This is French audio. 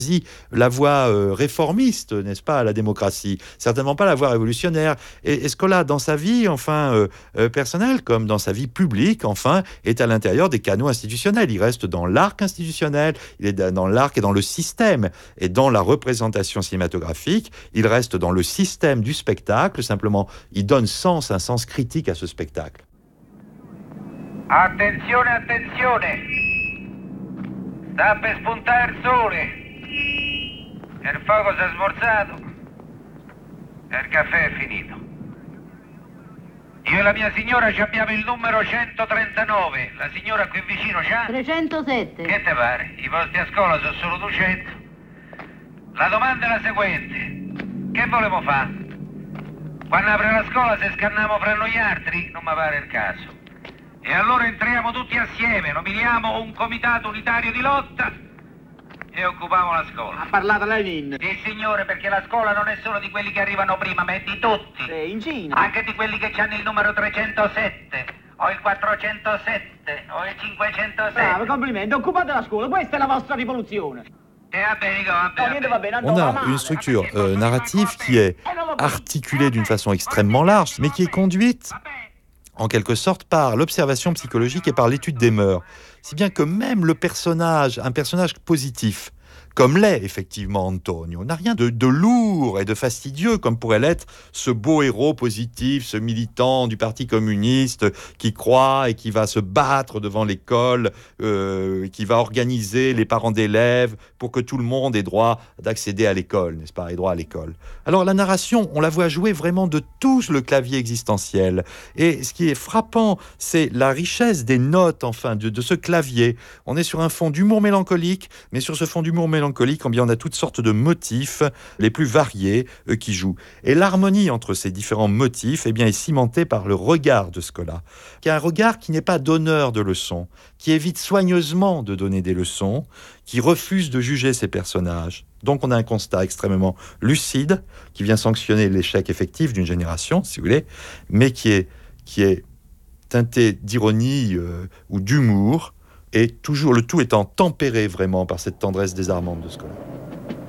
la voie réformiste, n'est-ce pas, à la démocratie. Certainement pas la voie révolutionnaire. Et Scola, dans sa vie, personnelle, comme dans sa vie publique, est à l'intérieur des canaux institutionnels. Il reste dans l'arc institutionnel, il est dans l'arc et dans le système. Et dans la représentation cinématographique, il reste dans le système du spectacle. Simplement, il donne un sens critique à ce spectacle. Attenzione, attenzione! Sta per spuntare il sole. Il fuoco si è smorzato. E il caffè è finito. Io e la mia signora ci abbiamo il numero 139. La signora qui vicino c'ha? 307. Che te pare? I posti a scuola sono solo 200. La domanda è la seguente. Che volevo fare? Quando apre la scuola se scanniamo fra noi altri? Non mi pare il caso. E allora entriamo tutti assieme, nominiamo un comitato unitario di lotta e occupiamo la scuola. Ha parlato Lenin. Sì, signore, perché la scuola non è solo di quelli che arrivano prima, ma è di tutti. In Cina. Anche di quelli che hanno il numero 307, o il 407, o il 507. Bravo, complimenti. Occupate la scuola, questa è la vostra rivoluzione. Va bene. On a une structure narrative qui est articulée d'une façon extrêmement large, mais qui est conduite en quelque sorte par l'observation psychologique et par l'étude des mœurs. Si bien que même un personnage positif, comme l'est effectivement Antonio, n'a rien de lourd et de fastidieux comme pourrait l'être ce beau héros positif, ce militant du Parti communiste qui croit et qui va se battre devant l'école, qui va organiser les parents d'élèves pour que tout le monde ait droit d'accéder à l'école, n'est-ce pas, ait droit à l'école. Alors la narration, on la voit jouer vraiment de tout le clavier existentiel. Et ce qui est frappant, c'est la richesse des notes, de ce clavier. On est sur un fond d'humour mélancolique, mais sur ce fond d'humour mélancolique, on a toutes sortes de motifs les plus variés qui jouent. Et l'harmonie entre ces différents motifs est cimentée par le regard de Scola, qui est un regard qui n'est pas donneur de leçons, qui évite soigneusement de donner des leçons, qui refuse de juger ses personnages. Donc on a un constat extrêmement lucide, qui vient sanctionner l'échec effectif d'une génération, si vous voulez, mais qui est teinté d'ironie ou d'humour, et toujours le tout étant tempéré vraiment par cette tendresse désarmante de Scola.